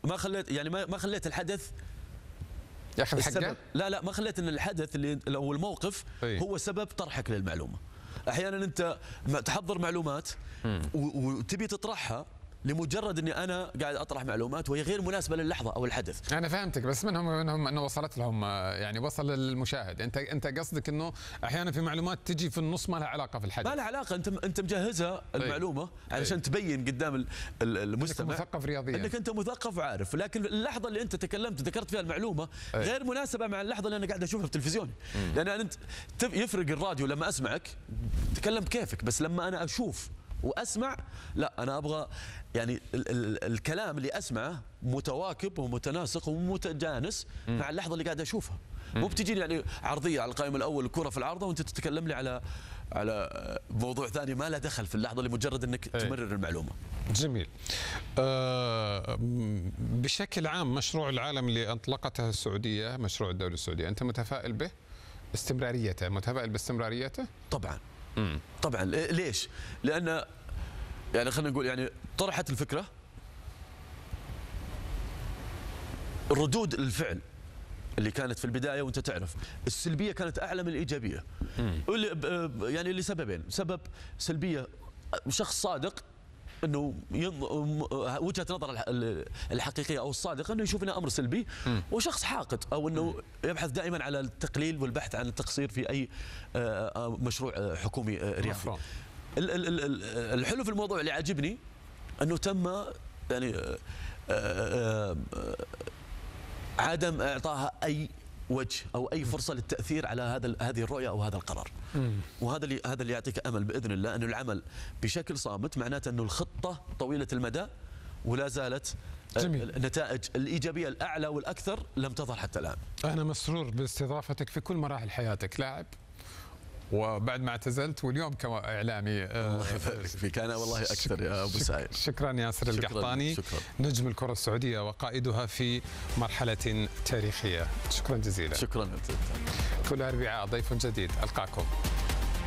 ما خليت يعني ما خليت الحدث ياخذ حقه. لا ما خليت ان الحدث اللي او الموقف هو سبب طرحك للمعلومه. احيانا انت تحضر معلومات وتبي تطرحها لمجرد اني انا قاعد اطرح معلومات وهي غير مناسبه للحظه او الحدث. انا فهمتك، بس منهم انه وصلت لهم، يعني وصل للمشاهد. انت قصدك انه احيانا في معلومات تجي في النص ما لها علاقه في الحدث. ما لها علاقه، انت مجهزها المعلومه علشان تبين قدام المستمع انك مثقف رياضيا، انك انت مثقف وعارف، لكن اللحظه اللي انت تكلمت ذكرت فيها المعلومه غير مناسبه مع اللحظه اللي انا قاعد اشوفها في التلفزيون. لان انت يفرق الراديو لما اسمعك تكلم كيفك، بس لما انا اشوف واسمع لا، انا ابغى يعني الكلام اللي اسمعه متواكب ومتناسق ومتجانس مع اللحظه اللي قاعد اشوفها. مو بتجيني يعني عرضيه على القائم الاول الكره في العارضه وانت تتكلم لي على موضوع ثاني ما له دخل في اللحظه، لمجرد انك تمرر المعلومه. جميل. بشكل عام مشروع العالم اللي اطلقته السعوديه، مشروع الدوله السعوديه، انت متفائل به؟ استمراريته، متفائل باستمراريته؟ طبعا. طبعا. ليش؟ لان يعني خلينا نقول يعني طرحت الفكره، ردود الفعل اللي كانت في البدايه وانت تعرف السلبيه كانت اعلى من الايجابيه. يعني لسببين، سبب سلبيه شخص صادق انه وجهه نظر الحقيقيه او الصادقه انه يشوف انه امر سلبي، وشخص حاقد او انه يبحث دائما على التقليل والبحث عن التقصير في اي مشروع حكومي رياضي. الحلو في الموضوع اللي عاجبني انه تم يعني عدم اعطائها اي وجه او اي فرصه للتاثير على هذه الرؤيه او هذا القرار. وهذا اللي يعطيك امل باذن الله انه العمل بشكل صامت، معناته انه الخطه طويله المدى ولا زالت النتائج الايجابيه الاعلى والاكثر لم تظهر حتى الان. انا مسرور باستضافتك في كل مراحل حياتك، لاعب وبعد ما اعتزلت واليوم كاعلامي. الله يبارك فيك، انا والله اكثر يا ابو سعيد. شكرا ياسر القحطاني، نجم الكره السعوديه وقائدها في مرحله تاريخيه. شكرا جزيلا. شكرا. كل اربعاء ضيف جديد، القاكم.